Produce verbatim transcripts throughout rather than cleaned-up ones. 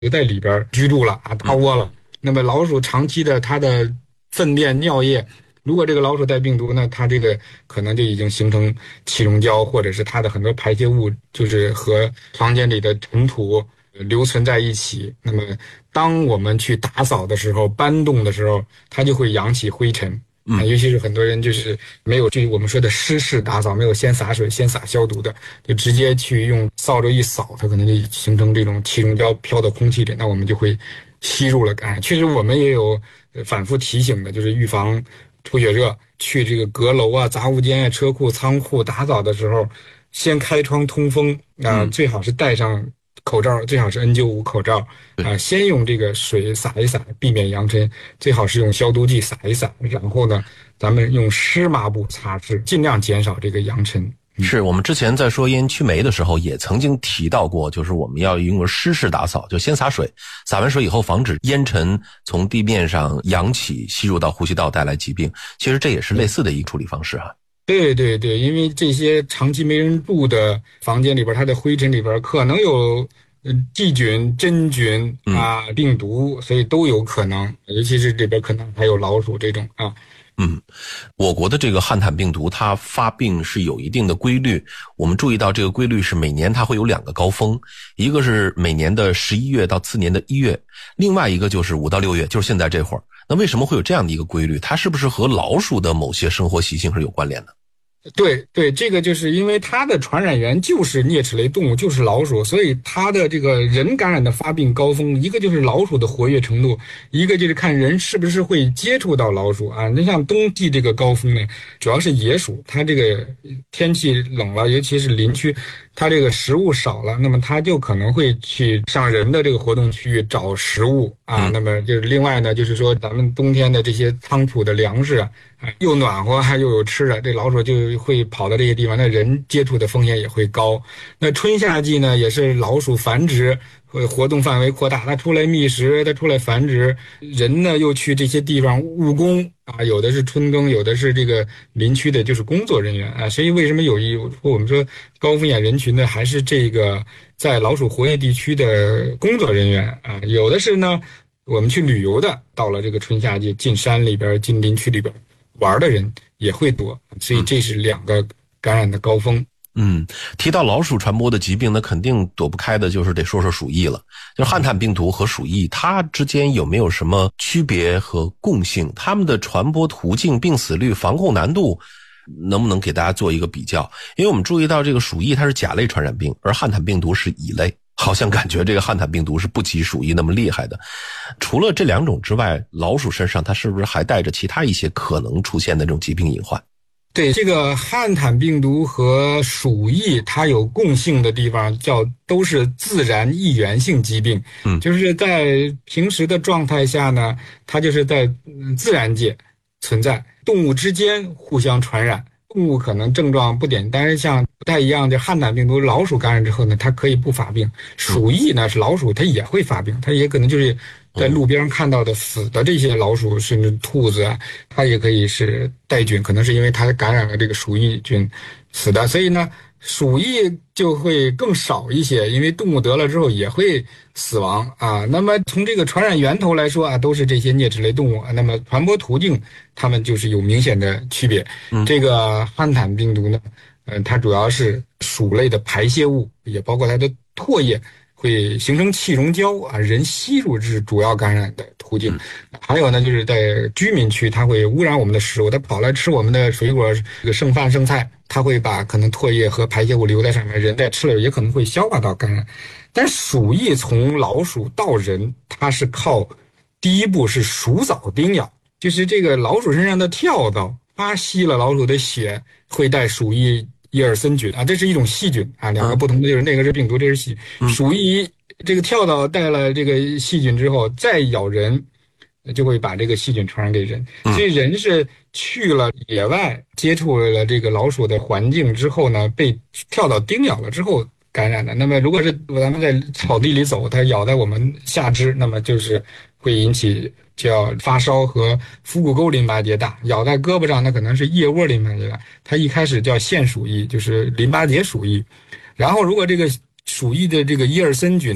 就在里边居住了啊，大窝了。那么老鼠长期的它的粪便尿液，如果这个老鼠带病毒呢，它这个可能就已经形成气溶胶，或者是它的很多排泄物就是和房间里的尘土留存在一起。那么当我们去打扫的时候，搬动的时候，它就会扬起灰尘。啊，尤其是很多人就是没有就是我们说的湿式打扫，没有先洒水先洒消毒的，就直接去用扫帚一扫，它可能就形成这种气溶胶飘到空气里，那我们就会吸入了感染。确实我们也有反复提醒的，就是预防出血热，去这个阁楼啊、杂物间啊、车库、仓库打扫的时候，先开窗通风啊、呃，最好是戴上口罩，最好是 N 九十五 口罩啊、呃，先用这个水洒一洒，避免扬尘，最好是用消毒剂洒一洒，然后呢，咱们用湿抹布擦拭，尽量减少这个扬尘。 是我们之前在说烟驱霉的时候也曾经提到过，就是我们要用湿式打扫，就先洒水，洒完水以后防止烟尘从地面上扬起吸入到呼吸道带来疾病，其实这也是类似的一个处理方式啊。 对对对，因为这些长期没人住的房间里边，它的灰尘里边可能有细菌、真菌啊、嗯、病毒，所以都有可能，尤其是这边可能还有老鼠这种啊。 嗯，我国的这个汉坦病毒它发病是有一定的规律，我们注意到这个规律是每年它会有两个高峰，一个是每年的十一月到次年的一月，另外一个就是五到六月，就是现在这会儿。那为什么会有这样的一个规律？它是不是和老鼠的某些生活习性是有关联的？ 对对，这个就是因为它的传染源就是啮齿类动物，就是老鼠，所以它的这个人感染的发病高峰，一个就是老鼠的活跃程度，一个就是看人是不是会接触到老鼠啊。那像冬季这个高峰呢，主要是野鼠，它这个天气冷了，尤其是林区，它这个食物少了，那么它就可能会去上人的这个活动区域找食物啊。那么就是另外呢，就是说咱们冬天的这些仓储的粮食啊，又暖和还又有吃的，这老鼠就会跑到这些地方，那人接触的风险也会高。那春夏季呢，也是老鼠繁殖会活动范围扩大，它出来觅食，它出来繁殖，人呢又去这些地方务工啊，有的是春耕，有的是这个林区的就是工作人员啊。所以为什么有一我们说高风险人群的还是这个在老鼠活跃地区的工作人员啊，有的是呢我们去旅游的，到了这个春夏季进山里边进林区里边玩的人也会多，所以这是两个感染的高峰。 嗯，提到老鼠传播的疾病，那肯定躲不开的就是得说说鼠疫了。就汉坦病毒和鼠疫，它之间有没有什么区别和共性？它们的传播途径、病死率、防控难度，能不能给大家做一个比较？因为我们注意到这个鼠疫它是甲类传染病，而汉坦病毒是乙类，好像感觉这个汉坦病毒是不及鼠疫那么厉害的。除了这两种之外，老鼠身上它是不是还带着其他一些可能出现的这种疾病隐患？ 对，这个汉坦病毒和鼠疫它有共性的地方，叫都是自然易源性疾病。嗯，就是在平时的状态下呢，它就是在自然界存在，动物之间互相传染。动物可能症状不简单，像不太一样的汉坦病毒，老鼠感染之后呢，它可以不发病。鼠疫呢是老鼠，它也会发病，它也可能就是在路边看到的死的这些老鼠，甚至兔子啊，它也可以是带菌，可能是因为它感染了这个鼠疫菌死的。所以呢，鼠疫就会更少一些，因为动物得了之后也会死亡啊。那么从这个传染源头来说啊，都是这些啮齿类动物，那么传播途径它们就是有明显的区别。嗯、这个汉坦病毒呢，呃，它主要是鼠类的排泄物，也包括它的唾液会形成气溶胶啊，人吸入是主要感染的途径。还有呢，就是在居民区，它会污染我们的食物，它跑来吃我们的水果、这个剩饭剩菜，它会把可能唾液和排泄物留在上面，人在吃了也可能会消化到感染。但鼠疫从老鼠到人，它是靠第一步是鼠蚤叮咬，就是这个老鼠身上的跳蚤，它吸了老鼠的血，会带鼠疫伊尔森菌啊，这是一种细菌啊，两个不同的就是那个是病毒，这是细菌。鼠疫这个跳蚤带了这个细菌之后，再咬人，就会把这个细菌传染给人。所以人是去了野外，接触了这个老鼠的环境之后呢，被跳蚤叮咬了之后感染的。那么如果是咱们在草地里走，它咬在我们下肢，那么就是会引起叫发烧和腹股沟淋巴结大；咬在胳膊上，那可能是腋窝淋巴结大。它一开始叫腺鼠疫，就是淋巴结鼠疫。然后如果这个鼠疫的这个伊尔森菌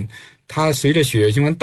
它随着血液循环